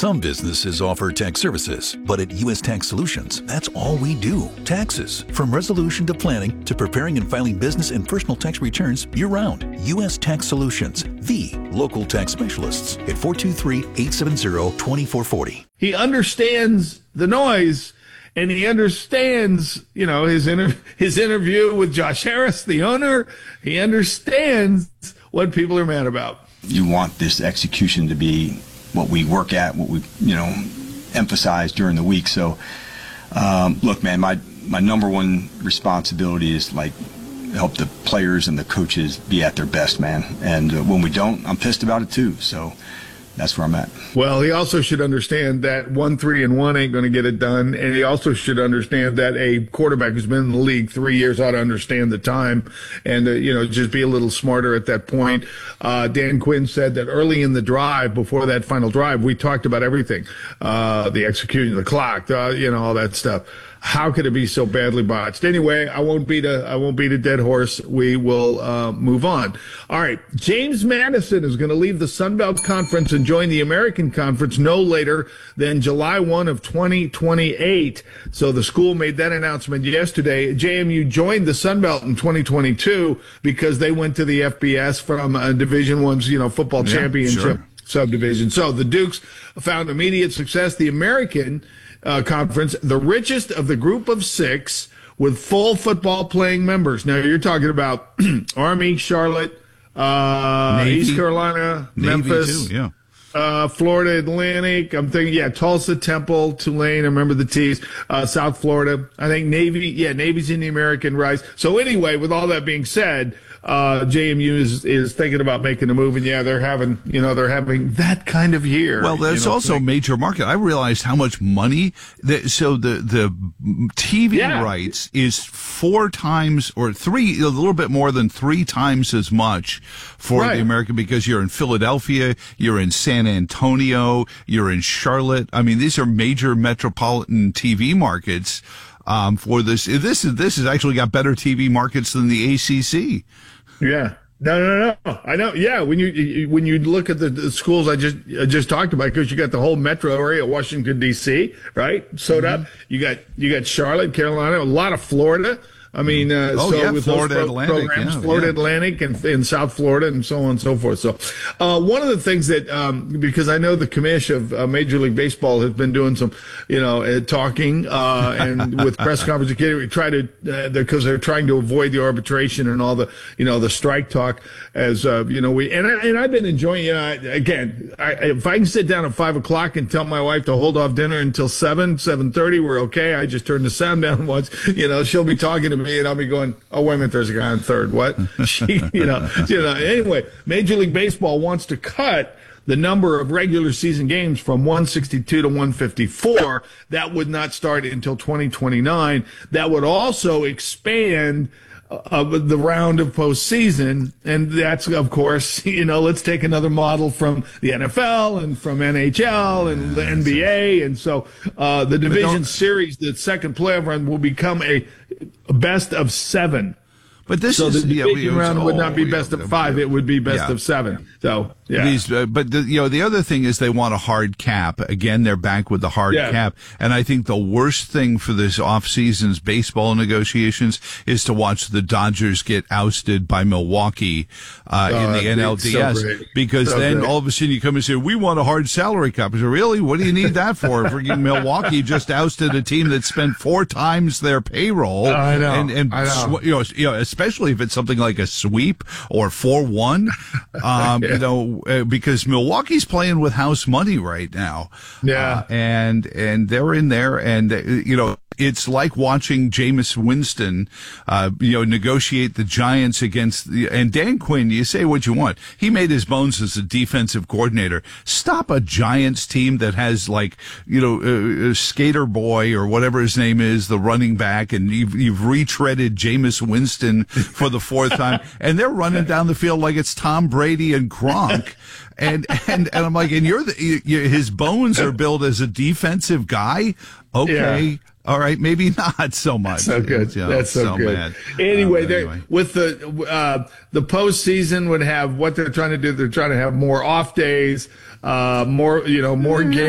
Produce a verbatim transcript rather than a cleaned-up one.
Some businesses offer tax services, but at U S Tax Solutions, that's all we do. Taxes. From resolution to planning to preparing and filing business and personal tax returns year-round. U S Tax Solutions, the local tax specialists at four two three, eight seven zero, two four four zero. He understands the noise, and he understands, you know, his inter- his interview with Josh Harris, the owner. He understands what people are mad about. You want this execution to be what we work at, what we, you know, emphasize during the week. So, um, look, man, my, my number one responsibility is, like, help the players and the coaches be at their best, man. And uh, when we don't, I'm pissed about it too. So that's where I'm at. Well, he also should understand that one, three, and one ain't going to get it done. And he also should understand that a quarterback who's been in the league three years ought to understand the time and, uh, you know, just be a little smarter at that point. Uh, Dan Quinn said that early in the drive, before that final drive, we talked about everything, uh, the execution, the clock, uh, you know, all that stuff. How could it be so badly botched? Anyway, I won't beat a I won't beat a dead horse. We will uh, move on. All right, James Madison is going to leave the Sun Belt Conference and join the American Conference no later than July first of twenty twenty-eight. So the school made that announcement yesterday. J M U joined the Sun Belt in twenty twenty-two because they went to the F B S from a Division One's you know football yeah, championship sure. subdivision. So the Dukes found immediate success. The American Uh, conference, the richest of the group of six with full football playing members. Now you're talking about Army, Charlotte, uh, East Carolina, Navy Memphis, too, yeah. uh, Florida Atlantic. I'm thinking, yeah, Tulsa, Temple, Tulane. I remember the T's. Uh, South Florida. I think Navy. Yeah, Navy's in the American Rise. So anyway, with all that being said, uh, J M U is, is thinking about making a move, and yeah, they're having, you know, they're having that kind of year. Well, there's you know, also a major market. I realized how much money that, so the, the T V Yeah. rights is four times or three, a little bit more than three times as much for Right. the American, because you're in Philadelphia, you're in San Antonio, you're in Charlotte. I mean, these are major metropolitan T V markets. Um, for this, this is, this has actually got better T V markets than the A C C. Yeah. No, no, no. I know. Yeah. When you, when you look at the, the schools I just, I just talked about, because you got the whole metro area, Washington, D C, right? Sewed Mm-hmm. up. You got, you got Charlotte, Carolina, a lot of Florida. I mean, uh, Oh, so yeah, with Florida those pro- Atlantic, programs, yeah, Florida yeah. Atlantic and, and South Florida and so on and so forth. So, uh, one of the things that, um, because I know the commish of uh, Major League Baseball has been doing some, you know, uh, talking, uh, and with press conference, we try to, uh, because they're trying to avoid the arbitration and all the, you know, the strike talk as, uh, you know, we, and I, and I've been enjoying, you know, I, again, I, if I can sit down at five o'clock and tell my wife to hold off dinner until seven, seven thirty, we're okay. I just turn the sound down once, you know, she'll be talking to me and I'll be going, oh, wait a minute, there's a guy on third. What? She, you know, you know, anyway, Major League Baseball wants to cut the number of regular season games from one sixty-two to one fifty-four. That would not start until twenty twenty-nine. That would also expand uh, the round of postseason. And that's, of course, you know, let's take another model from the N F L and from N H L and the N B A. And so uh, the division series, the second playoff run, will become a best of seven. But this So is, the yeah, division we- round would not be oh, best yeah, of five. It would be best yeah. of seven. So, yeah. These, uh, but the, you know, the other thing is they want a hard cap. Again, they're back with the hard Yeah. cap. And I think the worst thing for this off-season's baseball negotiations is to watch the Dodgers get ousted by Milwaukee, uh, in Uh, the N L D S. so great. because So then great. all of a sudden you come and say, we want a hard salary cap. I say, really? What do you need that for? Freaking Milwaukee just ousted a team that spent four times their payroll. I know. And, and I know. sw- you know, you know, especially if it's something like a sweep or four one, um, Yeah. you know, uh, because Milwaukee's playing with house money right now. Yeah. Uh, and, and they're in there and, uh, you know, it's like watching Jameis Winston, uh, you know, negotiate the Giants against the, and Dan Quinn, you say what you want. He made his bones as a defensive coordinator. Stop a Giants team that has like, you know, uh, uh, Skater Boy or whatever his name is, the running back, and you've, you've retreaded Jameis Winston for the fourth time, and they're running down the field like it's Tom Brady and Gronk. And, and, and I'm like, and you're the, you, you, his bones are built as a defensive guy. Okay. Yeah. All right, maybe not so much. So good. You know, That's so, good. bad. Anyway, Uh, they anyway. with the uh, the postseason would have what they're trying to do. They're trying to have more off days, uh, more you know, more games.